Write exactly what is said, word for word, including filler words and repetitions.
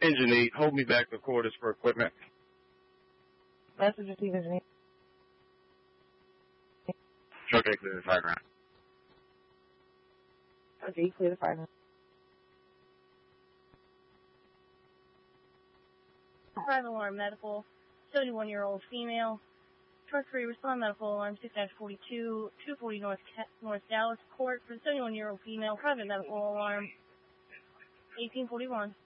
Engine eight, hold me back to quarters for equipment. Message received, Engine eight. Okay, clear the fire ground. Okay, clear the fire ground. Private alarm medical, seventy-one-year-old female. Truck three, respond medical alarm six dash forty-two, two forty North North Dallas Court for the seventy-one-year-old female. Private medical alarm eighteen forty-one.